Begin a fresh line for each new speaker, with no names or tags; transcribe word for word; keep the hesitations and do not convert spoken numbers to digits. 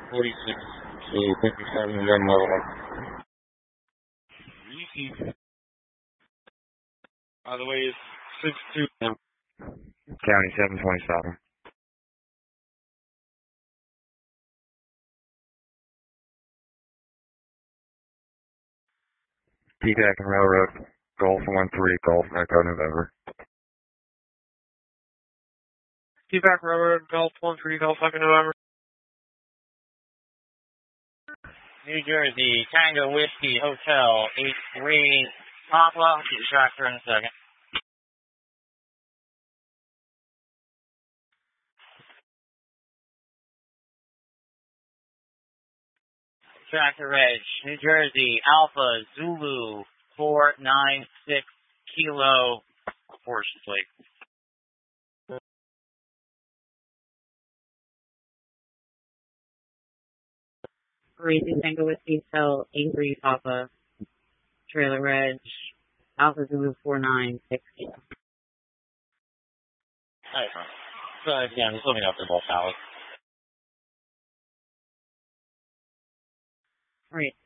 forty-six to fifty-seven, gun level. Receive. By the way, it's six two.
County seven twenty-seven. P-Tac and Railroad, Golf one three, Golf Echo November.
P-Tac Railroad, Golf one three, Golf Echo November.
New Jersey, Tango Whiskey Hotel, eight three, Papa, get your tractor in a second. Tractor Reg, New Jersey, Alpha, Zulu, four nine six, Kilo, Porsche plate.
Racing Tango Whiskey Hotel, eight three, Papa, Trailer Reg, Alpha Zulu, four nine six, Kilo.
Alright, so again, just living up to both pallets.
Alright,